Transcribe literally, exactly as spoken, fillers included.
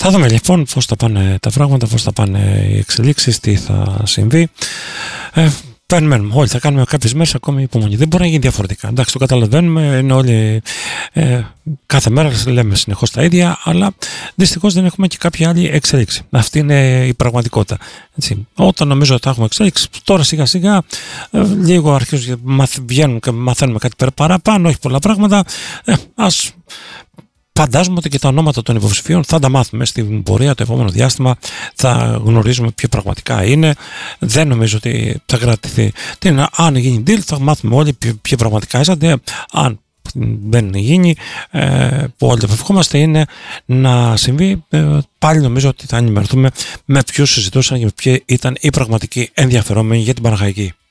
Θα δούμε λοιπόν πώς θα πάνε τα πράγματα, πώς θα πάνε οι εξελίξεις, τι θα συμβεί. Ε, Περιμένουμε όλοι, θα κάνουμε κάποιες μέρες ακόμη υπομονή. Δεν μπορεί να γίνει διαφορετικά. Εντάξει, το καταλαβαίνουμε, είναι όλοι ε, κάθε μέρα λέμε συνεχώς τα ίδια, αλλά δυστυχώς δεν έχουμε και κάποια άλλη εξέλιξη. Αυτή είναι η πραγματικότητα. Έτσι. Όταν νομίζω ότι θα έχουμε εξέλιξη, τώρα σιγά σιγά ε, λίγο αρχίζουν μαθ, βγαίνουν και μαθαίνουμε κάτι παραπάνω, όχι πολλά πράγματα. Ε, ας Φαντάζομαι ότι και τα ονόματα των υποψηφίων θα τα μάθουμε στην πορεία, το επόμενο διάστημα. Θα γνωρίζουμε ποιο πραγματικά είναι. Δεν νομίζω ότι θα κρατηθεί. Τι είναι, αν γίνει deal, θα μάθουμε όλοι ποιο πραγματικά είσατε. Αν δεν γίνει, ε, που όλοι ευχόμαστε είναι να συμβεί, ε, πάλι νομίζω ότι θα ενημερωθούμε με ποιους συζητούσαν και ποιοι ήταν οι πραγματικοί ενδιαφερόμενοι για την Παναχαϊκή.